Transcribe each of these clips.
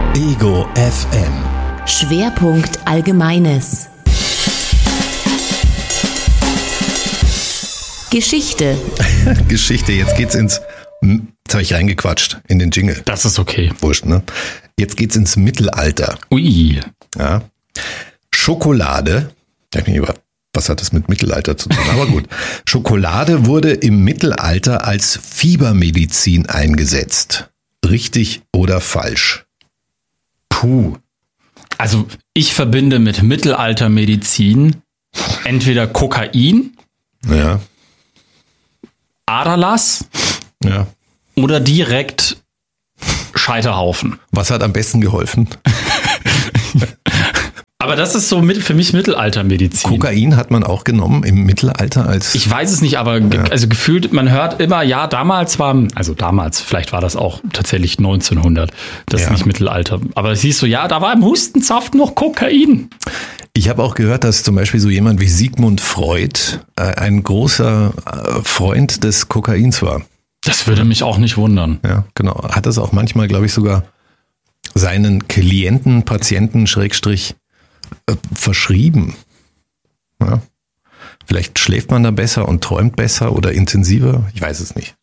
Ego FM. Schwerpunkt Allgemeines. Geschichte. Geschichte, jetzt geht's ins... Jetzt habe ich reingequatscht in den Jingle. Das ist okay. Wurscht, ne? Jetzt geht's ins Mittelalter. Ui. Ja. Schokolade. Was hat das mit Mittelalter zu tun? Aber gut. Schokolade wurde im Mittelalter als Fiebermedizin eingesetzt. Richtig oder falsch? Puh. Also ich verbinde mit Mittelaltermedizin entweder Kokain, Ja. Aderlass Ja. oder direkt Scheiterhaufen. Was hat am besten geholfen? Aber das ist so für mich Mittelaltermedizin. Kokain hat man auch genommen im Mittelalter als... Ich weiß es nicht, aber also gefühlt, man hört immer, ja, damals, vielleicht war das auch tatsächlich 1900, das ist nicht Mittelalter. Aber es hieß so, ja, da war im Hustensaft noch Kokain. Ich habe auch gehört, dass zum Beispiel so jemand wie Sigmund Freud ein großer Freund des Kokains war. Das würde mich auch nicht wundern. Ja, genau. Hat das auch manchmal, glaube ich, sogar seinen Klienten, Patienten, verschrieben. Ja. Vielleicht schläft man da besser und träumt besser oder intensiver. Ich weiß es nicht.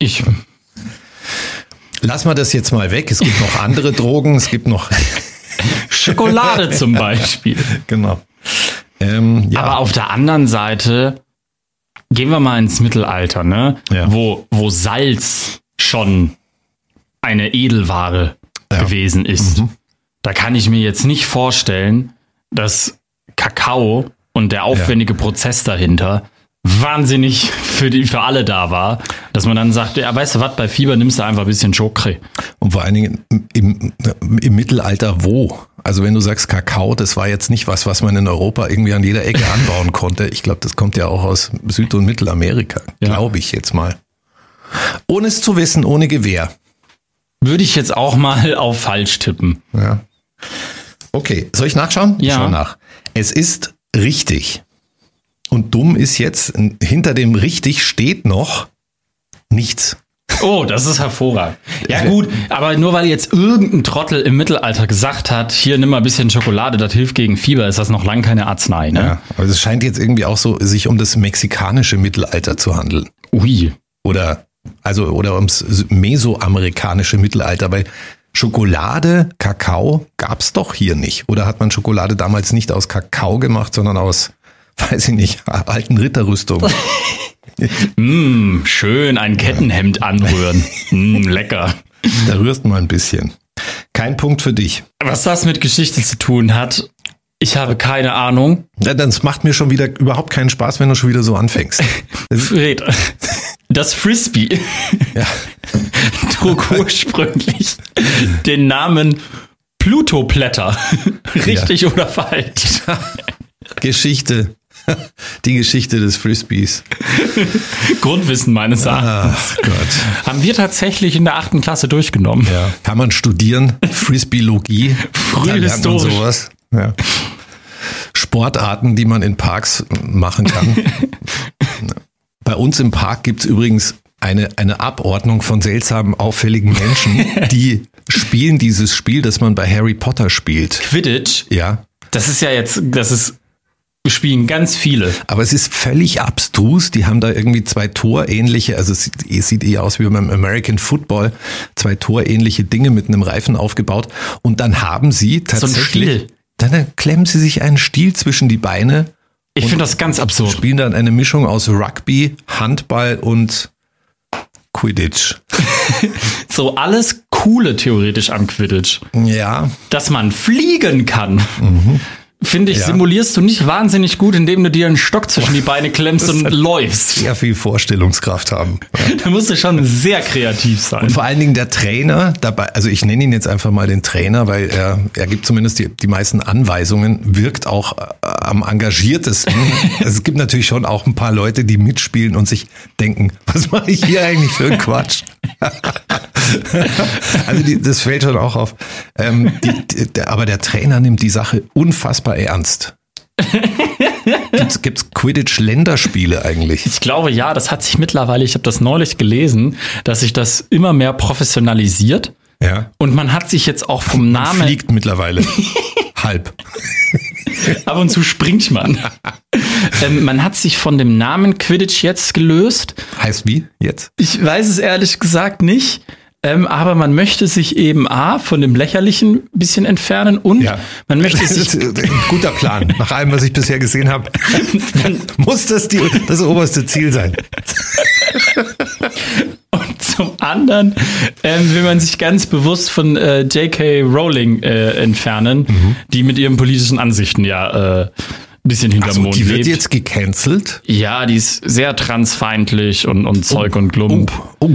Lass mal das jetzt mal weg. Es gibt noch andere Drogen. Es gibt noch Schokolade zum Beispiel. Genau. Ja. Aber auf der anderen Seite gehen wir mal ins Mittelalter, ne? Ja. Wo Salz schon eine Edelware gewesen ist. Da kann ich mir jetzt nicht vorstellen, dass Kakao und der aufwendige Prozess dahinter wahnsinnig für alle da war, dass man dann sagt, ja, weißt du was, bei Fieber nimmst du einfach ein bisschen Schokre. Und vor allen Dingen im Mittelalter wo? Also wenn du sagst Kakao, das war jetzt nicht was man in Europa irgendwie an jeder Ecke anbauen konnte. Ich glaube, das kommt ja auch aus Süd- und Mittelamerika, glaube ich jetzt mal. Ohne es zu wissen, ohne Gewehr. Würde ich jetzt auch mal auf falsch tippen. Ja. Okay, soll ich nachschauen? Ja. Schau nach. Es ist richtig. Und dumm ist jetzt, hinter dem richtig steht noch nichts. Oh, das ist hervorragend. Ja gut, aber nur weil jetzt irgendein Trottel im Mittelalter gesagt hat, hier nimm mal ein bisschen Schokolade, das hilft gegen Fieber, ist das noch lange keine Arznei, ne? Ja, aber es scheint jetzt irgendwie auch so, sich um das mexikanische Mittelalter zu handeln. Ui. Oder ums mesoamerikanische Mittelalter, weil Schokolade, Kakao gab's doch hier nicht. Oder hat man Schokolade damals nicht aus Kakao gemacht, sondern aus, weiß ich nicht, alten Ritterrüstungen? Schön ein Kettenhemd anrühren. Lecker. Da rührst du mal ein bisschen. Kein Punkt für dich. Was das mit Geschichte zu tun hat, ich habe keine Ahnung. Ja, das macht mir schon wieder überhaupt keinen Spaß, wenn du schon wieder so anfängst. Fred, das Frisbee trug ursprünglich den Namen Plutoblätter. Richtig oder falsch? Geschichte. Die Geschichte des Frisbees. Grundwissen meines Erachtens. Ach Gott. Haben wir tatsächlich in der 8. Klasse durchgenommen. Ja. Kann man studieren. Frisbeologie. Da lernt man sowas. Ja. Sportarten, die man in Parks machen kann. Bei uns im Park gibt's übrigens eine Abordnung von seltsamen, auffälligen Menschen, die spielen dieses Spiel, das man bei Harry Potter spielt. Quidditch. Ja. Wir spielen ganz viele. Aber es ist völlig abstrus. Die haben da irgendwie zwei torähnliche, also es sieht eher aus wie beim American Football, zwei torähnliche Dinge mit einem Reifen aufgebaut. Und dann haben sie tatsächlich, so ein Stiel. Dann klemmen sie sich einen Stiel zwischen die Beine. Ich finde das ganz absurd. Spielen dann eine Mischung aus Rugby, Handball und Quidditch. So alles Coole theoretisch am Quidditch. Ja. Dass man fliegen kann. Finde ich, simulierst du nicht wahnsinnig gut, indem du dir einen Stock zwischen die Beine klemmst und läufst. Sehr viel Vorstellungskraft haben. Ja. Da musst du schon sehr kreativ sein. Und vor allen Dingen der Trainer dabei, also ich nenne ihn jetzt einfach mal den Trainer, weil er gibt zumindest die meisten Anweisungen, wirkt auch am engagiertesten. Es gibt natürlich schon auch ein paar Leute, die mitspielen und sich denken, was mache ich hier eigentlich für einen Quatsch? Also das fällt schon auch auf. Aber der Trainer nimmt die Sache unfassbar ernst. Gibt's Quidditch-Länderspiele eigentlich? Ich glaube, ja, das hat sich mittlerweile, ich habe das neulich gelesen, dass sich das immer mehr professionalisiert, Ja. Und man hat sich jetzt auch vom Namen... Man fliegt mittlerweile. Halb. Ab und zu springt man. Man hat sich von dem Namen Quidditch jetzt gelöst. Heißt wie jetzt? Ich weiß es ehrlich gesagt nicht. Aber man möchte sich eben von dem Lächerlichen ein bisschen entfernen und man möchte sich... Das ist ein guter Plan. Nach allem, was ich bisher gesehen habe, muss das das oberste Ziel sein. Und zum anderen will man sich ganz bewusst von J.K. Rowling entfernen, die mit ihren politischen Ansichten ein bisschen hinterm Mond lebt. Die wird jetzt gecancelt? Ja, die ist sehr transfeindlich und Zeug und Klump.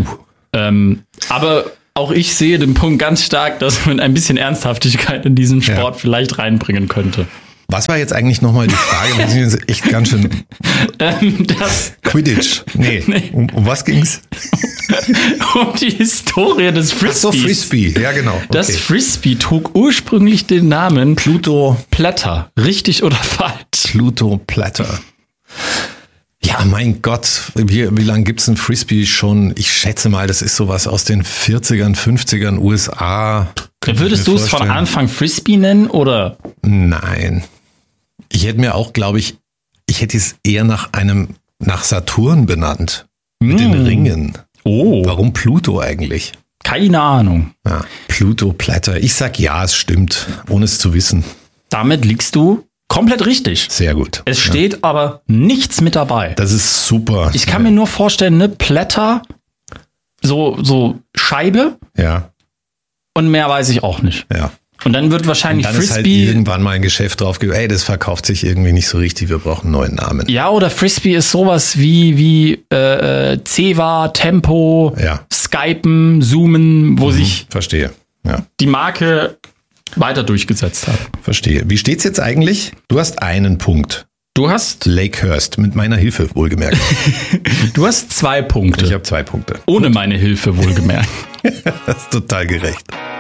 Aber auch ich sehe den Punkt ganz stark, dass man ein bisschen Ernsthaftigkeit in diesen Sport vielleicht reinbringen könnte. Was war jetzt eigentlich nochmal die Frage? Wir sind jetzt echt ganz schön... Quidditch. Nee. Um was ging's? Um die Historie des Frisbees. Ach so, Frisbee. Ja, genau. Okay. Das Frisbee trug ursprünglich den Namen Pluto Platter. Richtig oder falsch? Pluto Platter. Ja, mein Gott, wie lange gibt's ein Frisbee schon? Ich schätze mal, das ist sowas aus den 40ern, 50ern USA. Würdest du es von Anfang Frisbee nennen, oder? Nein. Ich hätte mir auch, glaube ich hätte es eher nach Saturn benannt. Mit den Ringen. Oh. Warum Pluto eigentlich? Keine Ahnung. Ja, Pluto Platter. Ich sag ja, es stimmt, ohne es zu wissen. Damit liegst du komplett richtig. Sehr gut. Es steht aber nichts mit dabei. Das ist super. Ich kann mir nur vorstellen, ne, Platter, so Scheibe. Ja. Und mehr weiß ich auch nicht. Ja. Und dann wird wahrscheinlich Frisbee. Ist halt irgendwann mal ein Geschäft drauf, das verkauft sich irgendwie nicht so richtig, wir brauchen einen neuen Namen. Ja, oder Frisbee ist sowas wie Ceva, Tempo, Skypen, Zoomen, wo sich verstehe. Ja. Die Marke weiter durchgesetzt hat. Verstehe. Wie steht's jetzt eigentlich? Du hast einen Punkt. Du hast Lakehurst, mit meiner Hilfe wohlgemerkt. Du hast 2 Punkte. Ich habe 2 Punkte. Ohne meine Hilfe wohlgemerkt. Das ist total gerecht.